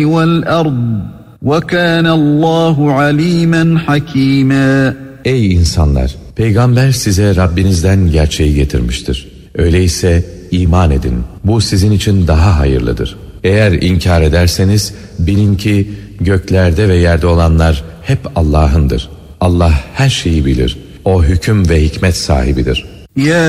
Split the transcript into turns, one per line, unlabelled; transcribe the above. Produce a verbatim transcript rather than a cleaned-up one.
وَالْأَرْضِ وَكَانَ اللّٰهُ عَلِيمًا حَك۪يمًا.
Ey insanlar! Peygamber size Rabbinizden gerçeği getirmiştir. Öyleyse iman edin. Bu sizin için daha hayırlıdır. Eğer inkar ederseniz bilin ki göklerde ve yerde olanlar hep Allah'ındır. Allah her şeyi bilir. O hüküm ve hikmet sahibidir.
Ya